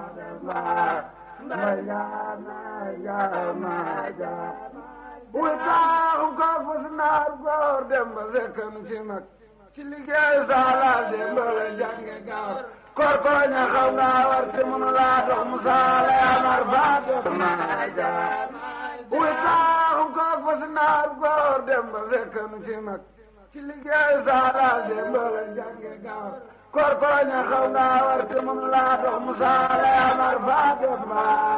buy taaxu ko fas naar góor dem ba sekkan ci mag ci liggéey saala dem ba la jànge gaaw kor ko ña xaw nga war te mënu laa dox mu saala amar faate maaja buy taaxu ko fas naar góor dem ba sekkan ci mag ci liggéey saala dem ba la jànge gaaw kor ko ña xaw nga war te mënu laa dox mu saala amar faate